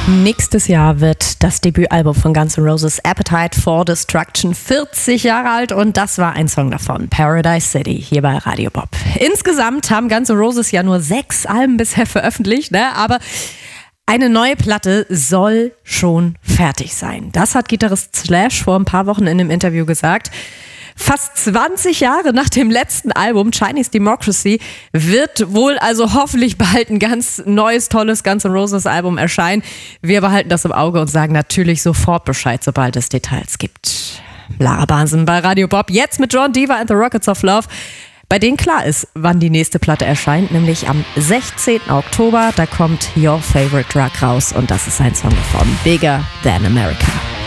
Nächstes Jahr wird das Debütalbum von Guns N' Roses Appetite for Destruction 40 Jahre alt und das war ein Song davon, Paradise City, hier bei Radio Bob. Insgesamt haben Guns N' Roses ja nur 6 Alben bisher veröffentlicht, aber eine neue Platte soll schon fertig sein. Das hat Gitarrist Slash vor ein paar Wochen in einem Interview gesagt. Fast 20 Jahre nach dem letzten Album Chinese Democracy wird wohl also hoffentlich bald ein ganz neues, tolles Guns N' Roses Album erscheinen. Wir behalten das im Auge und sagen natürlich sofort Bescheid, sobald es Details gibt. Lara Bahnsen bei Radio Bob, jetzt mit John Diva and the Rockets of Love, bei denen klar ist, wann die nächste Platte erscheint, nämlich am 16. Oktober. Da kommt Your Favorite Drug raus und das ist ein Song von Bigger Than America.